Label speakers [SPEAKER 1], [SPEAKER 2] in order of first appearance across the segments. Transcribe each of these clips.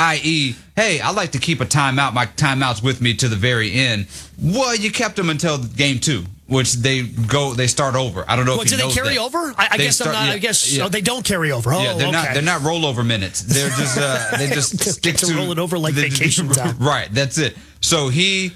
[SPEAKER 1] i.e., hey, I like to keep a timeout. My timeout's with me to the very end. Well, you kept them until game 2, which they start over. I don't know if
[SPEAKER 2] do
[SPEAKER 1] you know
[SPEAKER 2] they carry over? I guess I'm not. Yeah, I guess they don't carry over. Oh,
[SPEAKER 1] they're not rollover minutes. They're just they just stick to
[SPEAKER 2] roll it over like vacation time.
[SPEAKER 1] Right, that's it. So he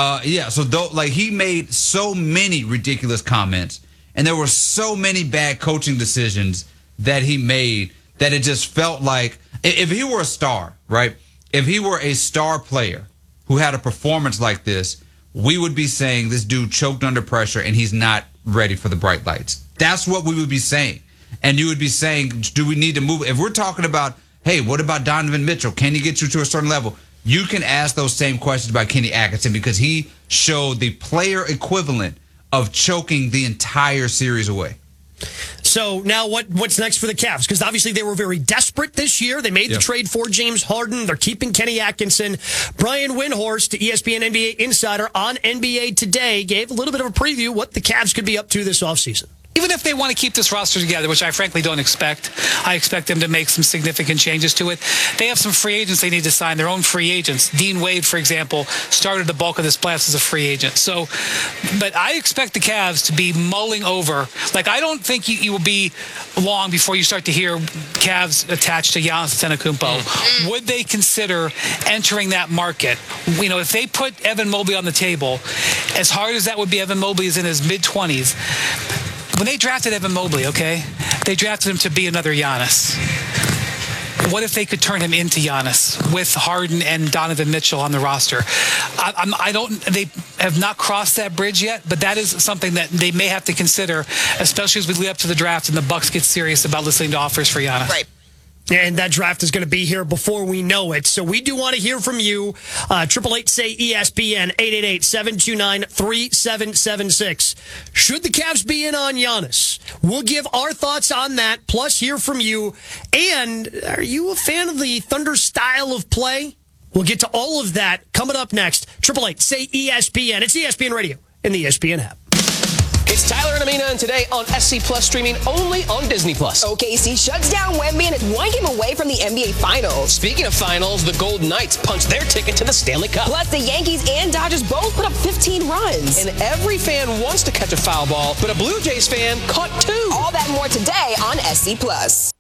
[SPEAKER 1] he made so many ridiculous comments, and there were so many bad coaching decisions that he made that it just felt like if he were a star, right? If he were a star player who had a performance like this, we would be saying this dude choked under pressure and he's not ready for the bright lights. That's what we would be saying. And you would be saying, do we need to move? If we're talking about, hey, what about Donovan Mitchell? Can he get you to a certain level? You can ask those same questions about Kenny Atkinson because he showed the player equivalent of choking the entire series away.
[SPEAKER 2] So now what's next for the Cavs? Because obviously they were very desperate this year. They made the trade for James Harden. They're keeping Kenny Atkinson. Brian Windhorst, ESPN NBA insider on NBA Today, gave a little bit of a preview what the Cavs could be up to this offseason.
[SPEAKER 3] Even if they want to keep this roster together, which I frankly don't expect, I expect them to make some significant changes to it. They have some free agents they need to sign, their own free agents. Dean Wade, for example, started the bulk of this playoffs as a free agent. So, but I expect the Cavs to be mulling over. Like, I don't think you will be long before you start to hear Cavs attached to Giannis Antetokounmpo. Would they consider entering that market? You know, if they put Evan Mobley on the table, as hard as that would be, Evan Mobley is in his mid-20s. When they drafted Evan Mobley, they drafted him to be another Giannis. What if they could turn him into Giannis with Harden and Donovan Mitchell on the roster? They have not crossed that bridge yet, but that is something that they may have to consider, especially as we lead up to the draft and the Bucks get serious about listening to offers for Giannis.
[SPEAKER 2] Right. And that draft is going to be here before we know it. So we do want to hear from you. 888-SAY-ESPN, 888-729-3776. Should the Cavs be in on Giannis? We'll give our thoughts on that, plus hear from you. And are you a fan of the Thunder style of play? We'll get to all of that coming up next. 888-SAY-ESPN. It's ESPN Radio and the ESPN app.
[SPEAKER 4] It's Tyler and Amina, and today on SC Plus, streaming only on Disney Plus.
[SPEAKER 5] OKC shuts down Wemby and is one game away from the NBA Finals.
[SPEAKER 4] Speaking of finals, the Golden Knights punched their ticket to the Stanley Cup.
[SPEAKER 5] Plus, the Yankees and Dodgers both put up 15 runs.
[SPEAKER 4] And every fan wants to catch a foul ball, but a Blue Jays fan caught 2.
[SPEAKER 5] All that and more today on SC Plus.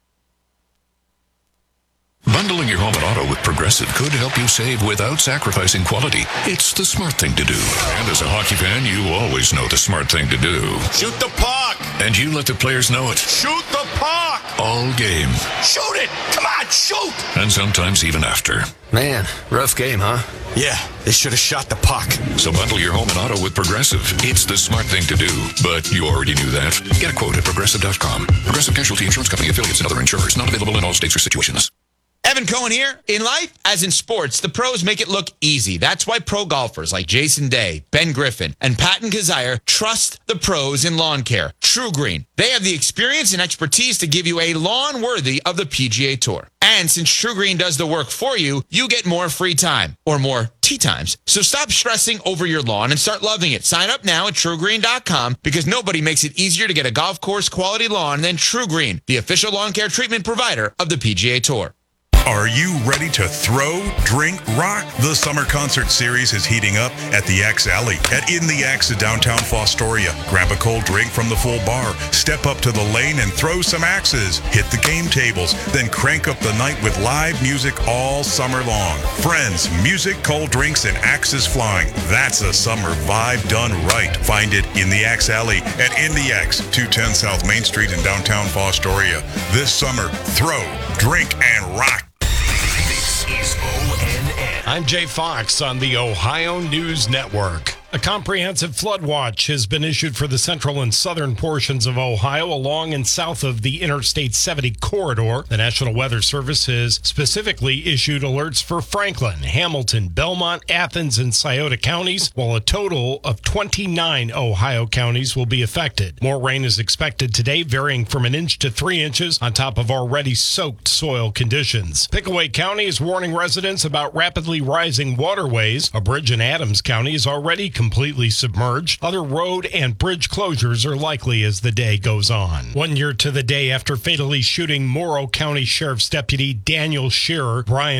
[SPEAKER 6] Bundling your home and auto with Progressive could help you save without sacrificing quality. It's the smart thing to do. And as a hockey fan, you always know the smart thing to do.
[SPEAKER 7] Shoot the puck!
[SPEAKER 6] And you let the players know it.
[SPEAKER 7] Shoot the puck!
[SPEAKER 6] All game.
[SPEAKER 7] Shoot it! Come on, shoot!
[SPEAKER 6] And sometimes even after.
[SPEAKER 8] Man, rough game, huh?
[SPEAKER 7] Yeah, they should have shot the puck.
[SPEAKER 6] So bundle your home and auto with Progressive. It's the smart thing to do. But you already knew that. Get a quote at Progressive.com. Progressive Casualty Insurance Company affiliates and other insurers. Not available in all states or situations.
[SPEAKER 9] Evan Cohen here. In life, as in sports, the pros make it look easy. That's why pro golfers like Jason Day, Ben Griffin, and Patton Kazire trust the pros in lawn care. True Green. They have the experience and expertise to give you a lawn worthy of the PGA Tour. And since True Green does the work for you, you get more free time, or more tee times. So stop stressing over your lawn and start loving it. Sign up now at TrueGreen.com because nobody makes it easier to get a golf course quality lawn than True Green, the official lawn care treatment provider of the PGA Tour.
[SPEAKER 10] Are you ready to throw, drink, rock? The summer concert series is heating up at the Axe Alley at In the Axe in downtown Fostoria. Grab a cold drink from the full bar, step up to the lane and throw some axes, hit the game tables, then crank up the night with live music all summer long. Friends, music, cold drinks, and axes flying. That's a summer vibe done right. Find it in the Axe Alley at In the Axe, 210 South Main Street in downtown Fostoria. This summer, throw, drink, and rock.
[SPEAKER 11] I'm Jay Fox on the Ohio News Network. A comprehensive flood watch has been issued for the central and southern portions of Ohio along and south of the Interstate 70 corridor. The National Weather Service has specifically issued alerts for Franklin, Hamilton, Belmont, Athens, and Scioto counties, while a total of 29 Ohio counties will be affected. More rain is expected today, varying from 1 inch to 3 inches on top of already soaked soil conditions. Pickaway County is warning residents about rapidly rising waterways. A bridge in Adams County is already completely submerged. Other road and bridge closures are likely as the day goes on. 1 year to the day after fatally shooting Morrow County Sheriff's Deputy Daniel Shearer, Brian